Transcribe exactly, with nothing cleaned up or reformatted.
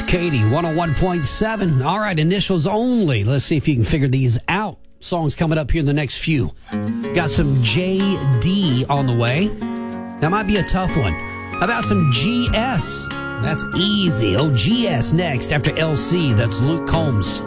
Katie, one oh one point seven. All right, initials only. Let's see if you can figure these out. Songs coming up here in the next few. Got some J D on the way. That might be a tough one. How about some G S? That's easy. Oh, G S next after L C. That's Luke Combs.